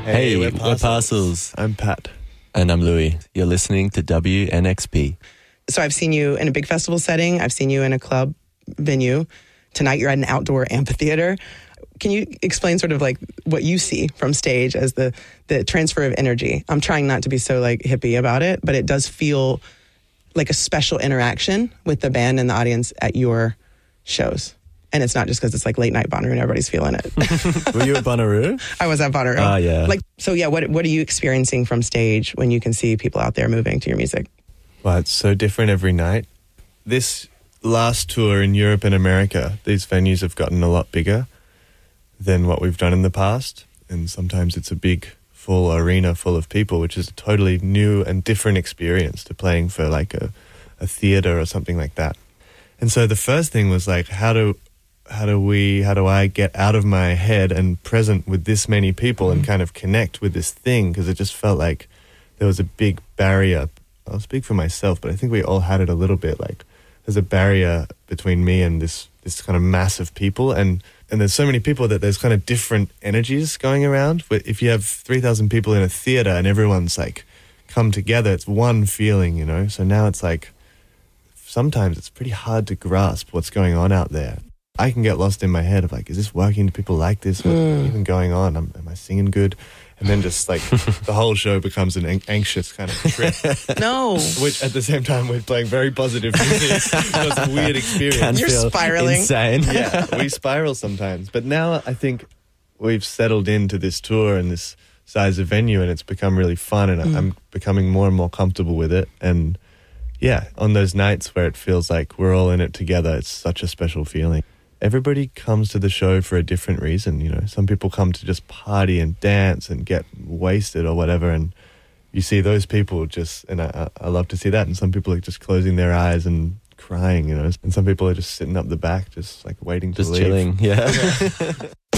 Hey, we're Parcels. I'm Pat. And I'm Louis. You're listening to WNXP. So I've seen you in a big festival setting. I've seen you in a club venue. Tonight you're at an outdoor amphitheater. Can you explain sort of like what you see from stage as the transfer of energy? I'm trying not to be so like hippie about it, but it does feel like a special interaction with the band and the audience at your shows. And it's not just because it's like late night Bonnaroo and everybody's feeling it. Were you at Bonnaroo? I was at Bonnaroo. Ah, yeah. What are you experiencing from stage when you can see people out there moving to your music? Well, it's so different every night. This last tour in Europe and America, these venues have gotten a lot bigger than what we've done in the past. And sometimes it's a big, full arena full of people, which is a totally new and different experience to playing for like a theater or something like that. And so the first thing was like, how do I get out of my head and present with this many people and kind of connect with this thing? Because it just felt like there was a big barrier. I'll speak for myself, but I think we all had it a little bit. Like there's a barrier between me and this kind of mass of people. And there's so many people that there's kind of different energies going around. But if you have 3,000 people in a theater and everyone's like come together, it's one feeling, you know? So now it's like sometimes it's pretty hard to grasp what's going on out there. I can get lost in my head of like, is this working? Do people like this? What's even going on? Am I singing good? And then just like the whole show becomes an anxious kind of trip. No. Which at the same time we're playing very positive music. So it's a weird experience. You're spiraling. Insane. Yeah, we spiral sometimes. But now I think we've settled into this tour and this size of venue and it's become really fun and I'm becoming more and more comfortable with it. And yeah, on those nights where it feels like we're all in it together, it's such a special feeling. Everybody comes to the show for a different reason, you know. Some people come to just party and dance and get wasted or whatever, and you see those people just, and I love to see that, and some people are just closing their eyes and crying, you know, and some people are just sitting up the back, just like waiting to leave. Just chilling, yeah.